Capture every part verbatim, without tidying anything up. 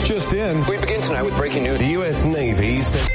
Just in, we begin tonight with breaking news. The U S Navy said...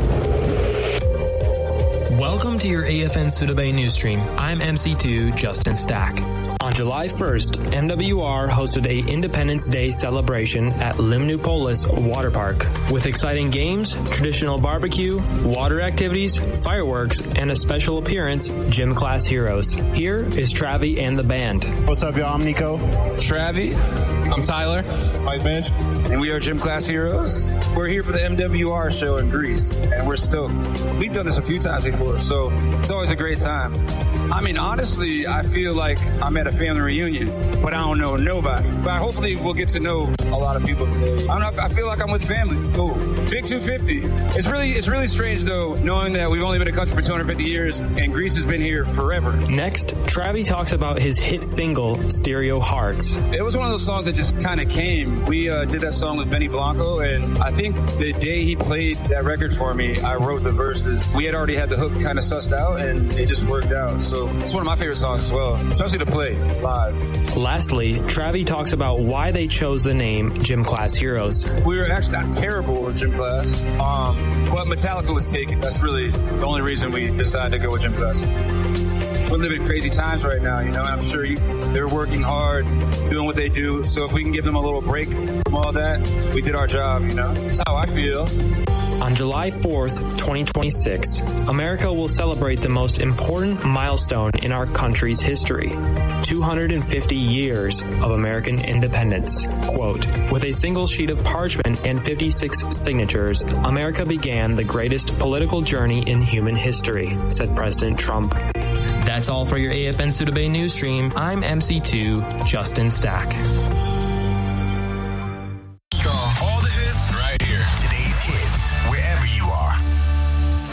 Welcome to your A F N Suda Bay news stream. I'm M C two Justin Stack. On July first, M W R hosted a Independence Day celebration at Limnopolis Water Park with exciting games, traditional barbecue, water activities, fireworks, and a special appearance, Gym Class Heroes. Here is Travi and the band. What's up, y'all? I'm Nico. Travi. I'm Tyler. Mike Bench. And we are Gym Class Heroes. We're here for the M W R show in Greece, and we're stoked. We've done this a few times before, so it's always a great time. I mean, honestly, I feel like I'm at a family reunion, but I don't know nobody. But hopefully we'll get to know a lot of people today. I don't know, I feel like I'm with family. It's cool. Big two fifty. It's really, it's really strange, though, knowing that we've only been a country for two hundred fifty years, and Greece has been here forever. Next, Travi talks about his hit single, Stereo Hearts. It was one of those songs that just kind of came. We uh, did that song with Benny Blanco, and I think the day he played that record for me, I wrote the verses. We had already had the hook kind of sussed out, and it just worked out. So it's one of my favorite songs as well, especially to play live. Lastly, Travi talks about why they chose the name Gym Class Heroes. We were actually not terrible with Gym Class, um, but Metallica was taken. That's really the only reason we decided to go with Gym Class. We're living crazy times right now, you know, and I'm sure you, they're working hard, doing what they do. So if we can give them a little break from all that, we did our job, you know. That's how I feel. On July fourth, twenty twenty-six, America will celebrate the most important milestone in our country's history, two hundred fifty years of American independence. Quote, with a single sheet of parchment and fifty-six signatures, America began the greatest political journey in human history, said President Trump. That's all for your A F N Suda Bay news stream. I'm M C two Justin Stack.